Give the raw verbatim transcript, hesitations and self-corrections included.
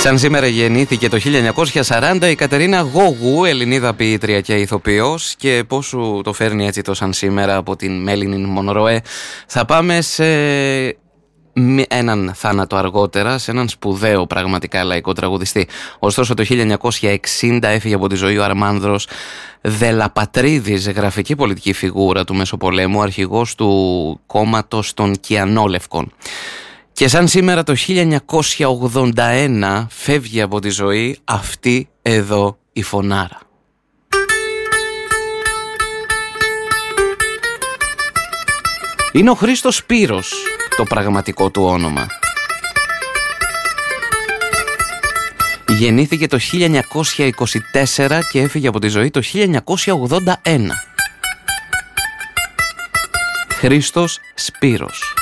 Σαν σήμερα γεννήθηκε το χίλια εννιακόσια σαράντα η Κατερίνα Γόγου, Ελληνίδα ποιήτρια και ηθοποιός. Και πώς σου το φέρνει έτσι το σαν σήμερα από την Μέλινιν Μονροέ? Θα πάμε σε έναν θάνατο αργότερα, σε έναν σπουδαίο πραγματικά λαϊκό τραγουδιστή. Ωστόσο το χίλια εννιακόσια εξήντα έφυγε από τη ζωή ο Αρμάνδρος Δελαπατρίδης, γραφική πολιτική φιγούρα του Μεσοπολέμου, αρχηγός του κόμματος των Κιανόλευκων. Και σαν σήμερα το χίλια εννιακόσια ογδόντα ένα φεύγει από τη ζωή αυτή εδώ η φωνάρα. Είναι ο Χρήστος Σπύρος το πραγματικό του όνομα. Γεννήθηκε το χίλια εννιακόσια είκοσι τέσσερα και έφυγε από τη ζωή το χίλια εννιακόσια ογδόντα ένα. Χρήστος Σπύρος.